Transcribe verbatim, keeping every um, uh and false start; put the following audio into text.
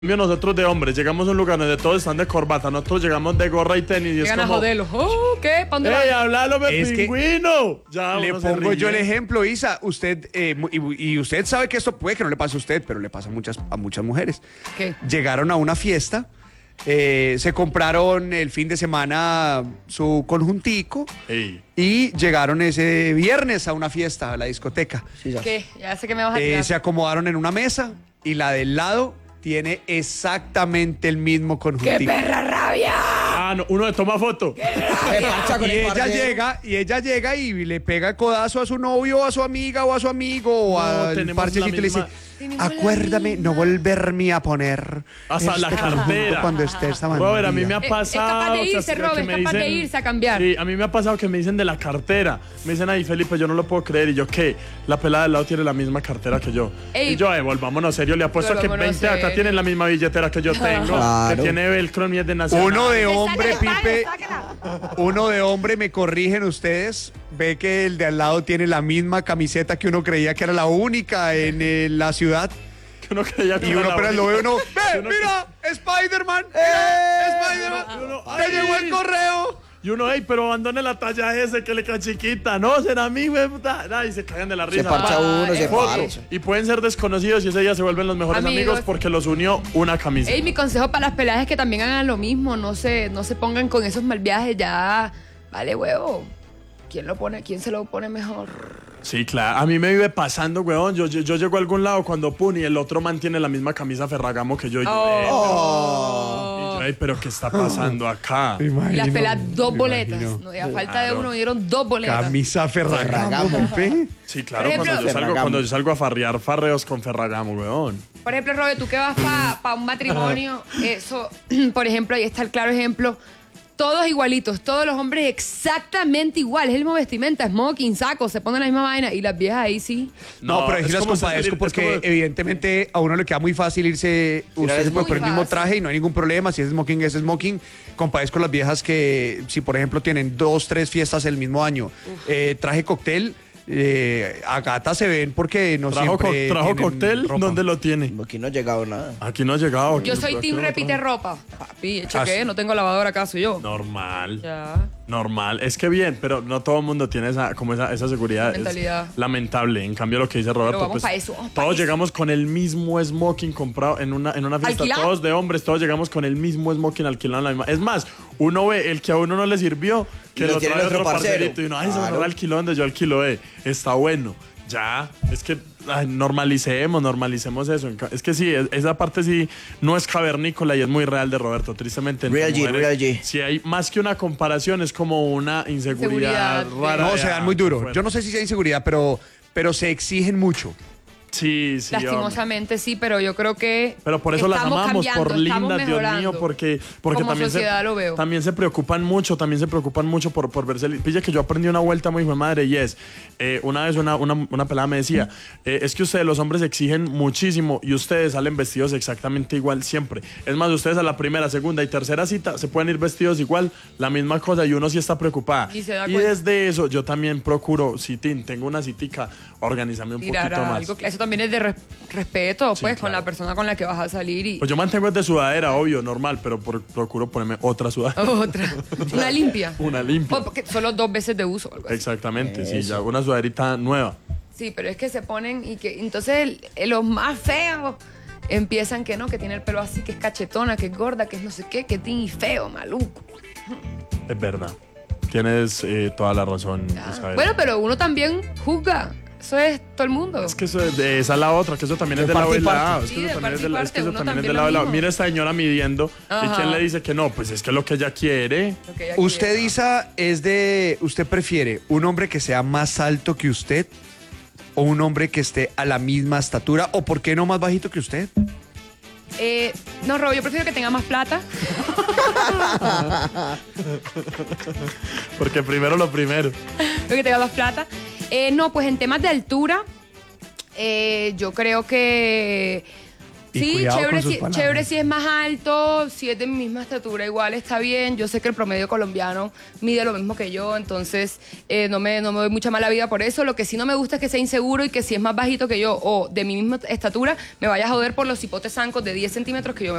Nosotros de hombres llegamos a un lugar donde todos están de corbata, nosotros llegamos de gorra y tenis y Llegan es como... a joderlos. Oh, ¿qué? ¿Pa' dónde ¡Ey, van? hablalo, me Es que pingüino! Ya, Le uno se pongo ríe. yo el ejemplo, Isa. Usted, eh, mu- y, y usted sabe que esto puede que no le pase a usted, pero le pasa a muchas, a muchas mujeres. ¿Qué? Llegaron a una fiesta, eh, se compraron el fin de semana su conjuntico Ey. y llegaron ese viernes a una fiesta, a la discoteca. ¿Qué? Ya sé que me vas a Eh, tirar. se acomodaron en una mesa y la del lado tiene exactamente el mismo ¡Qué conjuntico. perra rabia! Ah, no, uno le toma foto. Y ella llega, y ella llega y le pega el codazo a su novio, a su amiga o a su amigo o No, al tenemos parchecito la y le dice, misma- Tenemos la acuérdame misma. no volverme a poner Hasta la este conjunto cartera. cuando esté esta Robert, a mí me ha Eh, es pasado... capaz de irse, que- que Robert, me es capaz de dicen- irse a cambiar. Sí, a mí me ha pasado que me dicen de la cartera. Me dicen, ay, Felipe, yo no lo puedo creer. Y yo, ¿qué? La pelada del lado tiene la misma cartera que yo. Ey. Y yo, eh, volvámonos serio. Le apuesto a que Volvámonos veinte acá serio. tienen la misma billetera que yo tengo. Claro. Que tiene velcro ni es de nacional. Uno de Sale, hombre, sale, Pipe, sácala. uno de hombre, me corrigen ustedes, ve que el de al lado tiene la misma camiseta que uno creía que era la única en eh, la ciudad. Que uno creía que Y era uno la apenas lo ve, única. uno, Y ve, uno- mira, Spider-Man, mira, Spider-Man, Y uno, te ay. llegó el correo. Y uno, ey, pero abandone la talla ese que le queda chiquita. No, será mi güey, puta. Nah, y se cagan de la risa. Se parcha Va, uno, se foto. parcha. Y pueden ser desconocidos y ese día se vuelven los mejores amigos, Amigos. porque los unió una camisa. Ey, mi consejo para las peladas es que también hagan lo mismo. No se, no se pongan con esos mal viajes ya. Vale, huevo. ¿Quién lo pone? ¿Quién se lo pone mejor? Sí, claro. A mí me vive pasando, weón. Yo, yo, yo llego a algún lado cuando pun y el otro mantiene la misma camisa Ferragamo que yo. Y yo, eh, y yo, ey, pero ¿qué está pasando acá? Y las peladas dos me boletas. imagino. No, y a falta de Claro. uno dieron dos boletas. Camisa Ferragamo, Ferragamo. Pipe. Sí, claro. Por ejemplo- Cuando yo, salgo, Ferragamo. cuando yo salgo a farrear farreos con Ferragamo, weón. Por ejemplo, Robert, tú que vas para un matrimonio, eso, por ejemplo, ahí está el claro ejemplo. Todos igualitos, todos los hombres exactamente igual, es el mismo vestimenta, smoking, saco, se ponen la misma vaina y las viejas ahí sí. No, pero ahí sí es las como compadezco salir- porque es como- evidentemente a uno le queda muy fácil irse, usted se puede muy poner el mismo fácil. traje y no hay ningún problema, si es smoking es smoking. Compadezco las viejas que si por ejemplo tienen dos, tres fiestas el mismo año, eh, traje cóctel, eh, a gata se ven porque no ¿Trajo, co- siempre trajo tienen cóctel? ropa. ¿Dónde lo tiene? Aquí no ha llegado nada. Aquí no ha llegado. aquí Yo no- soy aquí team no lo repite trajo. ropa. Papi, ¿hecho Ah, qué? sí. No tengo lavadora acaso yo. Normal. Ya. Normal, es que bien, pero no todo el mundo tiene esa, como esa, esa seguridad. Mentalidad. Es lamentable. En cambio, lo que dice Roberto, vamos pues, pa' eso, vamos pa' todos eso. llegamos con el mismo smoking comprado en una, en una fiesta. ¿Alquilado? Todos de hombres, todos llegamos con el mismo smoking alquilado en la misma. Es más, uno ve el que a uno no le sirvió, que Y lo lo tiene trae el otro otro parcero. parcerito. Y uno, ay, ese Claro. no alquiló donde yo alquilo, eh. Está bueno. Ya, es que ay, normalicemos, normalicemos eso. Es que sí, es- esa parte sí no es cavernícola y es muy real de Roberto. Tristemente, entre Real G, mujeres, real G. si hay más que una comparación, es como una inseguridad Inseguridad, rara. No, de- se dan muy duro. fuera. Yo no sé si sea inseguridad, pero, pero se exigen mucho. Sí, sí. hombre. Lastimosamente sí, pero yo creo que Pero por eso las estamos amamos, cambiando, por estamos lindas, Dios mío, mejorando. porque, porque Como también, sociedad se, lo veo. también se preocupan mucho, también se preocupan mucho por, por verse. Pilla que yo aprendí una vuelta muy hijo de madre y es, eh, una vez una, una, una pelada me decía, eh, es que ustedes los hombres exigen muchísimo y ustedes salen vestidos exactamente igual siempre. Es más, ustedes a la primera, segunda y tercera cita se pueden ir vestidos igual, la misma cosa y uno sí está preocupada. Y se da Y cuenta. desde eso yo también procuro, si tin, tengo una citica, organizarme un tirar poquito más. algo. Eso también es de res- respeto, pues, con claro. la persona con la que vas a salir y Pues yo mantengo el de sudadera, obvio, normal, pero por- procuro ponerme otra sudadera. otra. Una limpia. Una limpia. O porque solo dos veces de uso o algo así. Exactamente, sí, ya una sudaderita nueva. Sí, pero es que se ponen y que entonces el- el- los más feos empiezan que no, que tiene el pelo así, que es cachetona, que es gorda, que es no sé qué, que tiene feo, maluco. Es verdad. Tienes eh, toda la razón, Isabel. Bueno, pero uno también juzga. Eso es todo el mundo. Es que eso es de, esa es la otra, que eso también es De de lado parte y y parte. lado. Es Sí, que de eso también parte es y de la- es parte, que eso uno también es también de lo lado y lado. mismo. Mira esta señora midiendo y Ajá. quién le dice que no, pues es que lo que ella quiere. Lo que ella Usted, quiere. Isa, es de. ¿Usted prefiere un hombre que sea más alto que usted o un hombre que esté a la misma estatura o por qué no más bajito que usted? Eh, no, Rob, yo prefiero que tenga más plata. Porque primero lo primero. Prefiero que tenga más plata. Eh, no, pues en temas de altura, eh, yo creo que Y Sí, cuidado con chévere sus si, palabras. chévere si es más alto, si es de mi misma estatura, igual está bien. Yo sé que el promedio colombiano mide lo mismo que yo, entonces eh, no, me, no me doy mucha mala vida por eso. Lo que sí no me gusta es que sea inseguro y que si es más bajito que yo o de mi misma estatura, me vaya a joder por los hipotes zancos de diez centímetros que yo me